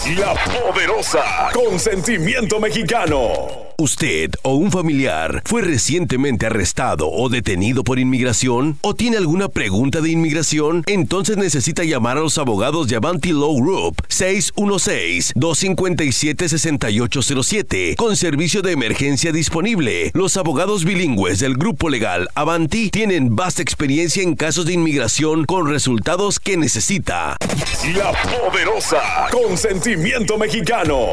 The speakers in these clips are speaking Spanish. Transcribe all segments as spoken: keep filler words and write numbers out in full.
La Poderosa, con sentimiento mexicano. ¿Usted o un familiar fue recientemente arrestado o detenido por inmigración? ¿O tiene alguna pregunta de inmigración? Entonces necesita llamar a los abogados de Avanti Law Group seis uno seis, dos cinco siete, seis ocho cero siete con servicio de emergencia disponible. Los abogados bilingües del grupo legal Avanti tienen vasta experiencia en casos de inmigración con resultados que necesita. La Poderosa, con sentimiento mexicano.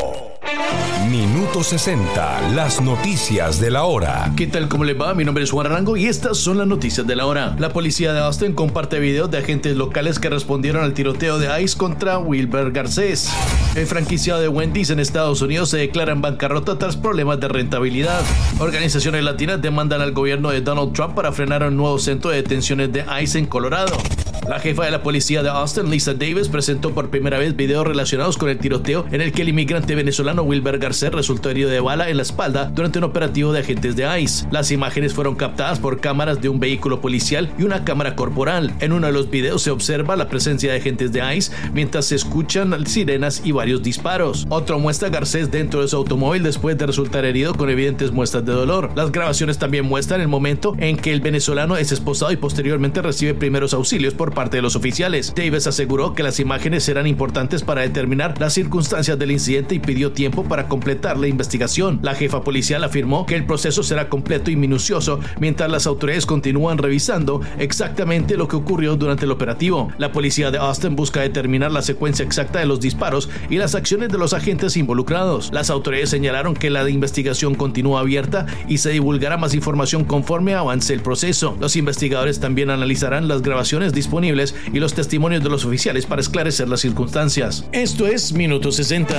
Minuto sesenta, las noticias de la hora. ¿Qué tal? ¿Cómo le va? Mi nombre es Juan Arango y estas son las noticias de la hora. La policía de Austin comparte videos de agentes locales que respondieron al tiroteo de ICE contra Wilber Garcés. El franquiciado de Wendy's en Estados Unidos se declara en bancarrota tras problemas de rentabilidad. Organizaciones latinas demandan al gobierno de Donald Trump para frenar un nuevo centro de detenciones de ICE en Colorado. La jefa de la policía de Austin, Lisa Davis, presentó por primera vez videos relacionados con el tiroteo en el que el inmigrante venezolano Wilber Garcés resultó herido de bala en la espalda durante un operativo de agentes de ICE. Las imágenes fueron captadas por cámaras de un vehículo policial y una cámara corporal. En uno de los videos se observa la presencia de agentes de ICE mientras se escuchan sirenas y varios disparos. Otro muestra a Garcés dentro de su automóvil después de resultar herido con evidentes muestras de dolor. Las grabaciones también muestran el momento en que el venezolano es esposado y posteriormente recibe primeros auxilios por parte de los oficiales. Davis aseguró que las imágenes serán importantes para determinar las circunstancias del incidente y pidió tiempo para completar la investigación. La jefa policial afirmó que el proceso será completo y minucioso mientras las autoridades continúan revisando exactamente lo que ocurrió durante el operativo. La policía de Austin busca determinar la secuencia exacta de los disparos y las acciones de los agentes involucrados. Las autoridades señalaron que la investigación continúa abierta y se divulgará más información conforme avance el proceso. Los investigadores también analizarán las grabaciones disponibles y los testimonios de los oficiales para esclarecer las circunstancias. Esto es Minuto sesenta.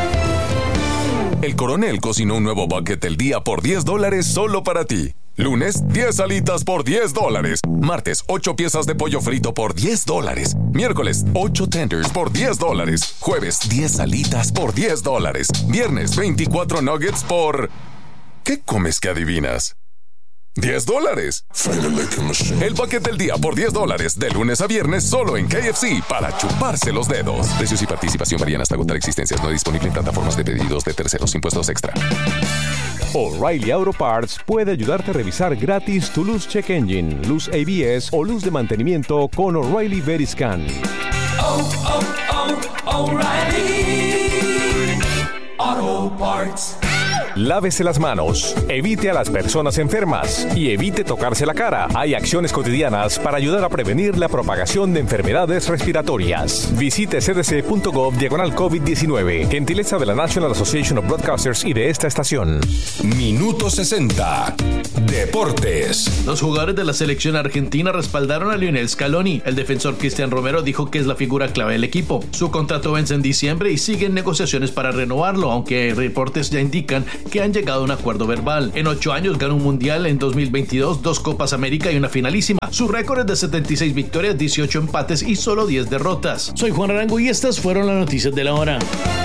El Coronel cocinó un nuevo bucket del día por diez dólares solo para ti. Lunes, diez alitas por diez dólares. Martes, ocho piezas de pollo frito por diez dólares. Miércoles, ocho tenders por diez dólares. Jueves, diez alitas por diez dólares. Viernes, veinticuatro nuggets por... ¿Qué comes que adivinas? diez dólares. El bucket del día por diez dólares de lunes a viernes solo en K F C para chuparse los dedos. Precios y participación varían hasta agotar existencias. No disponible en plataformas de pedidos de terceros. Impuestos extra. O'Reilly Auto Parts puede ayudarte a revisar gratis tu luz check engine, luz A B S o luz de mantenimiento con O'Reilly Veriscan. Oh, oh, oh, O'Reilly Auto Parts. Lávese las manos, evite a las personas enfermas y evite tocarse la cara. Hay acciones cotidianas para ayudar a prevenir la propagación de enfermedades respiratorias. Visite c d c punto gov diagonal COVID diecinueve. Gentileza de la National Association of Broadcasters y de esta estación. Minuto sesenta. Deportes. Los jugadores de la selección argentina respaldaron a Lionel Scaloni. El defensor Cristian Romero dijo que es la figura clave del equipo. Su contrato vence en diciembre y siguen negociaciones para renovarlo, aunque reportes ya indican que han llegado a un acuerdo verbal. En ocho años ganó un mundial en dos mil veintidós, dos Copas América y una finalísima. Su récord es de setenta y seis victorias, dieciocho empates y solo diez derrotas. Soy Juan Arango y estas fueron las noticias de la hora.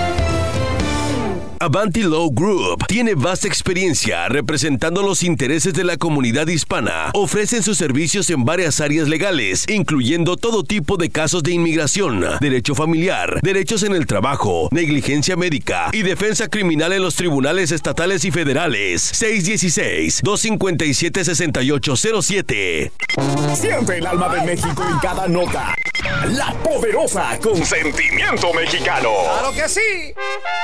Avanti Law Group tiene vasta experiencia representando los intereses de la comunidad hispana. Ofrecen sus servicios en varias áreas legales, incluyendo todo tipo de casos de inmigración, derecho familiar, derechos en el trabajo, negligencia médica y defensa criminal en los tribunales estatales y federales. seis uno seis, dos cinco siete, seis ocho cero siete. Siente el alma de México en cada nota. La Poderosa, con sentimiento mexicano. ¡Claro que sí!